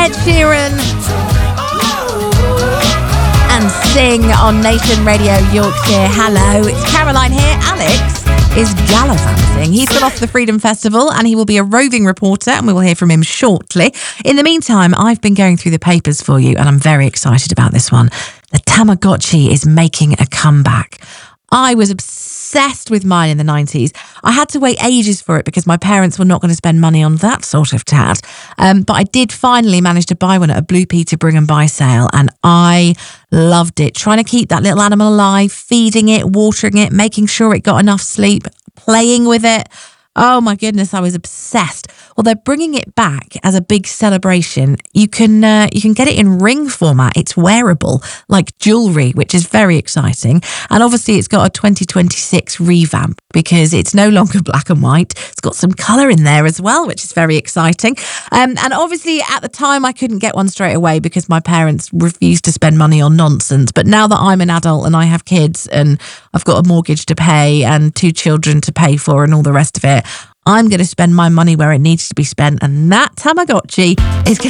Ed Sheeran and Sing on Nation Radio Yorkshire. Hello, it's Caroline here. Alex is gallivanting. He's got off the Freedom Festival and he will be a roving reporter, and we will hear from him shortly. In the meantime, I've been going through the papers for you and I'm very excited about this one. The Tamagotchi is making a comeback. I was obsessed with mine in the 90s. I had to wait ages for it because my parents were not going to spend money on that sort of tat. But I did finally manage to buy one at a Blue Peter Bring and Buy sale, and I loved it. Trying to keep that little animal alive, feeding it, watering it, making sure it got enough sleep, playing with it. Oh my goodness, I was obsessed. Well, they're bringing it back as a big celebration. You can get it in ring format. It's wearable, like jewellery, which is very exciting. And obviously it's got a 2026 revamp because it's no longer black and white. It's got some colour in there as well, which is very exciting. And obviously at the time I couldn't get one straight away because my parents refused to spend money on nonsense. But now that I'm an adult and I have kids and I've got a mortgage to pay and 2 children to pay for and all the rest of it, I'm going to spend my money where it needs to be spent, and that Tamagotchi is going